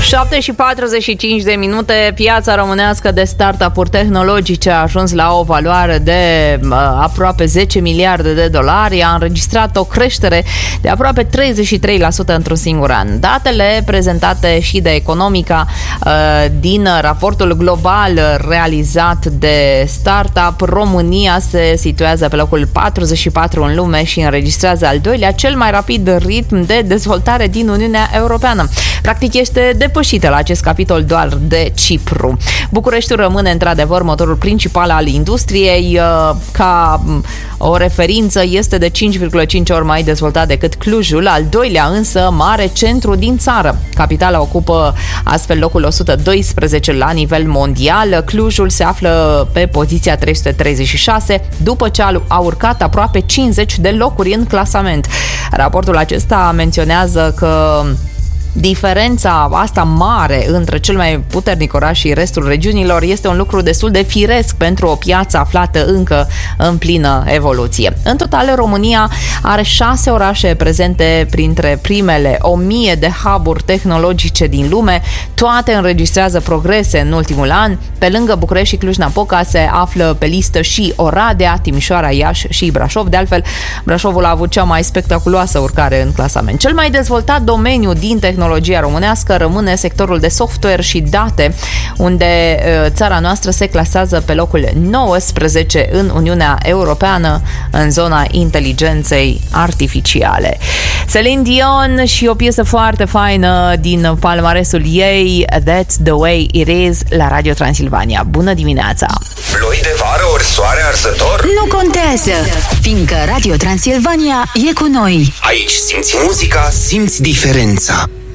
7:45, piața românească de startup-uri tehnologice a ajuns la o valoare de aproape 10 miliarde de dolari, a înregistrat o creștere de aproape 33% într-un singur an. Datele prezentate și de Economica din raportul global realizat de startup, România se situează pe locul 44 în lume și înregistrează al doilea cel mai rapid ritm de dezvoltare din Uniunea Europeană. Practic este depășită la acest capitol doar de Cipru. Bucureștiul rămâne într-adevăr motorul principal al industriei. Ca o referință, este de 5,5 ori mai dezvoltat decât Clujul, al doilea însă mare centru din țară. Capitala ocupă astfel locul 112 la nivel mondial. Clujul se află pe poziția 336, după ce a urcat aproape 50 de locuri în clasament. Raportul acesta menționează că diferența asta mare între cel mai puternic oraș și restul regiunilor este un lucru destul de firesc pentru o piață aflată încă în plină evoluție. În total, România are 6 orașe prezente printre primele 1000 de hub-uri tehnologice din lume. Toate înregistrează progrese în ultimul an. Pe lângă București și Cluj-Napoca se află pe listă și Oradea, Timișoara, Iași și Brașov. De altfel, Brașovul a avut cea mai spectaculoasă urcare în clasament. Cel mai dezvoltat domeniu din tehnologia românească rămâne sectorul de software și date, unde țara noastră se clasează pe locul 19 în Uniunea Europeană în zona inteligenței artificiale. Celine Dion și o piesă foarte faină din palmaresul ei, That's the Way It Is, la Radio Transilvania. Bună dimineața! Ploi de vară ori soare arzător? Nu contează, fiindcă Radio Transilvania e cu noi. Aici simți muzica, simți diferența.